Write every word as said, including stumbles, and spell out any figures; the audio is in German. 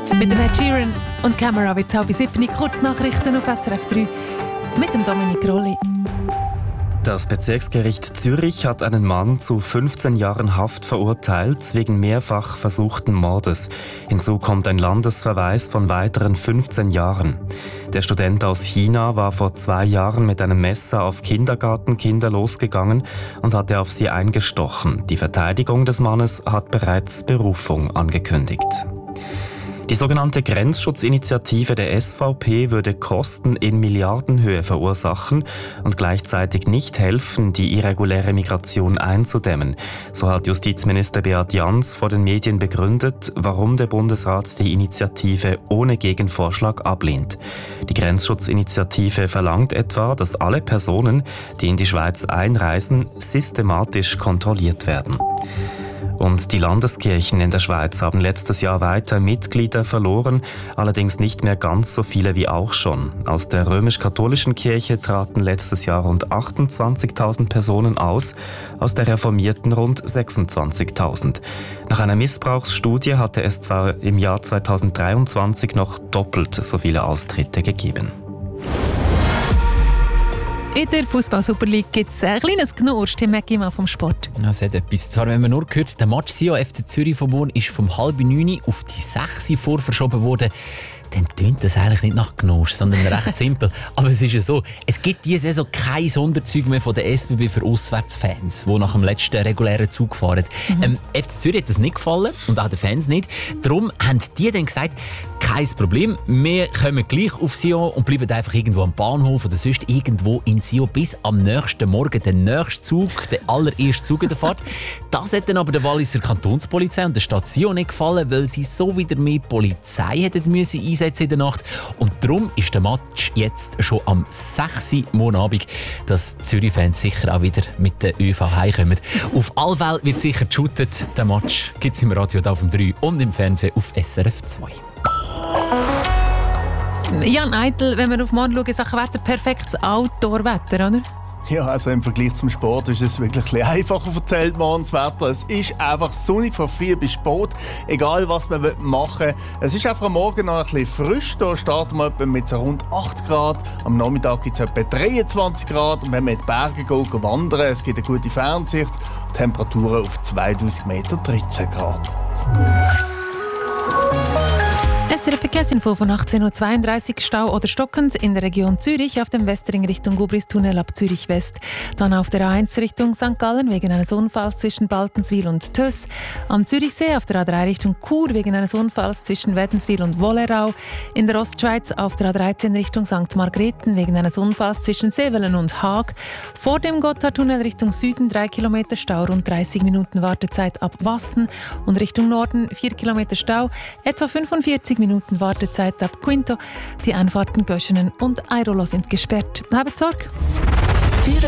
Mit dem Ed Sheeran und Camera wird es halb sieben. Kurznachrichten auf S R F drei mit dem Dominik Rolli. Das Bezirksgericht Zürich hat einen Mann zu fünfzehn Jahren Haft verurteilt wegen mehrfach versuchten Mordes. Hinzu kommt ein Landesverweis von weiteren fünfzehn Jahren. Der Student aus China war vor zwei Jahren mit einem Messer auf Kindergartenkinder losgegangen und hatte auf sie eingestochen. Die Verteidigung des Mannes hat bereits Berufung angekündigt. Die sogenannte Grenzschutzinitiative der S V P würde Kosten in Milliardenhöhe verursachen und gleichzeitig nicht helfen, die irreguläre Migration einzudämmen. So hat Justizminister Beat Jans vor den Medien begründet, warum der Bundesrat die Initiative ohne Gegenvorschlag ablehnt. Die Grenzschutzinitiative verlangt etwa, dass alle Personen, die in die Schweiz einreisen, systematisch kontrolliert werden. Und die Landeskirchen in der Schweiz haben letztes Jahr weiter Mitglieder verloren, allerdings nicht mehr ganz so viele wie auch schon. Aus der römisch-katholischen Kirche traten letztes Jahr rund achtundzwanzigtausend Personen aus, aus der reformierten rund sechsundzwanzigtausend. Nach einer Missbrauchsstudie hatte es zwar im Jahr zweitausenddreiundzwanzig noch doppelt so viele Austritte gegeben. In der Fußball-Super League gibt es ein kleines Knursch, Tim Meckimann vom Sport. Das hat etwas. Zwar, wenn man nur gehört, der Match Sion F C Zürich von Bonn ist vom halb neun auf die sechs vor verschoben worden, dann tönt das eigentlich nicht nach Knursch, sondern recht simpel. Aber es ist ja so, es gibt diese Saison kein Sonderzug mehr von der S B B für Auswärtsfans, die nach dem letzten regulären Zug fahren. Mhm. Ähm, F C Zürich hat das nicht gefallen und auch den Fans nicht. Darum haben die dann gesagt, kein Problem, wir kommen gleich auf Sion und bleiben einfach irgendwo am Bahnhof oder sonst irgendwo in Sion bis am nächsten Morgen, der nächste Zug, der allererste Zug in der Fahrt. Das hat dann aber der Walliser Kantonspolizei und der Stadt Sion nicht gefallen, weil sie so wieder mehr Polizei hätten müssen einsetzen in der Nacht. Und darum ist der Match jetzt schon am sechs Uhr morgen Abend, dass die Zürich-Fans sicher auch wieder mit der ÖV heimkommen. Auf alle Fälle wird sicher geshootet. Der Match gibt es im Radio auf dem drei und im Fernsehen auf S R F zwei. Jan Eitel, wenn wir auf morgen schauen, Sachen Wetter, perfektes Outdoor-Wetter, oder? Ja, also im Vergleich zum Sport ist es wirklich ein bisschen einfacher erzählt, morgen das Wetter. Es ist einfach sonnig von früh bis spät, egal was man machen will. Es ist einfach am Morgen noch ein bisschen frisch, da starten wir etwa mit so rund acht Grad. Am Nachmittag gibt es etwa dreiundzwanzig Grad und wenn wir in die Berge gehen, wandern, es gibt eine gute Fernsicht, Temperaturen auf zweitausend Meter dreizehn Grad. S R F Verkehrsinfo von achtzehn Uhr zweiunddreißig, Stau oder stockend in der Region Zürich auf dem Westring Richtung Gubristunnel ab Zürich West. Dann auf der A eins Richtung Sankt Gallen wegen eines Unfalls zwischen Baltenswil und Töss. Am Zürichsee auf der A drei Richtung Chur wegen eines Unfalls zwischen Wädenswil und Wollerau. In der Ostschweiz auf der A dreizehn Richtung Sankt Margrethen wegen eines Unfalls zwischen Sevelen und Haag. Vor dem Gotthardtunnel Richtung Süden drei Kilometer Stau, rund dreißig Minuten Wartezeit ab Wassen. Und Richtung Norden vier Kilometer Stau, etwa fünfundvierzig Minuten Wartezeit ab Quinto. Die Einfahrten Göschenen und Airolo sind gesperrt. Habt Sorge!